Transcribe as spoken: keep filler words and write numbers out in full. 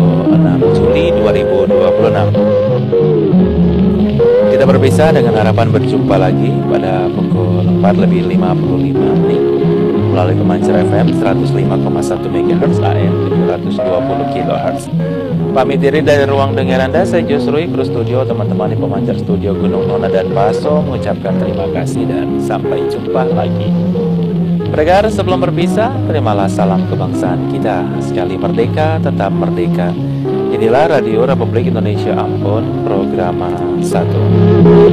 enam Juli dua ribu dua puluh enam. Kita berpisah dengan harapan berjumpa lagi pada pukul empat lebih lima puluh lima menit melalui pemancar F M seratus lima koma satu megahertz, A M tujuh ratus dua puluh kilohertz. Pamit diri dari ruang dengar Anda, saya Jusrui, kru studio, teman-teman di pemancar studio Gunung Nona dan Paso mengucapkan terima kasih dan sampai jumpa lagi. Pendengar, sebelum berpisah, terimalah salam kebangsaan kita. Sekali merdeka, tetap merdeka. Inilah Radio Republik Indonesia Ambon, Programa satu.